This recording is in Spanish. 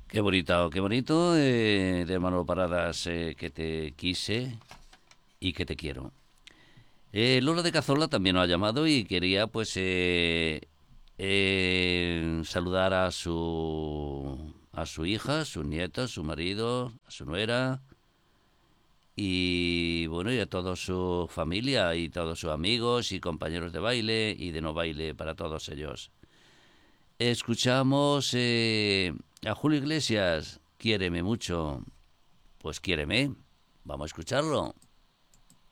Qué bonito, de Manolo Paradas, que te quise y que te quiero. Lola de Cazola también nos ha llamado y quería pues saludar a su hija, a sus nietos, a su marido, a su nuera y bueno, y a toda su familia y todos sus amigos y compañeros de baile y de no baile para todos ellos. Escuchamos a Julio Iglesias, Quiéreme mucho. Pues quiéreme, vamos a escucharlo.